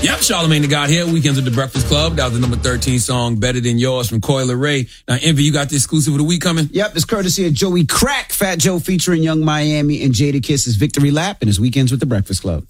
Yep, Charlamagne the God here. Weekends with the Breakfast Club. That was the number 13 song, Better Than Yours from Coi Leray. Now, Envy, you got the exclusive of the week coming? Yep, it's courtesy of Joey Crack, Fat Joe featuring Young Miami and Jadakiss' Victory Lap, and it's Weekends with the Breakfast Club.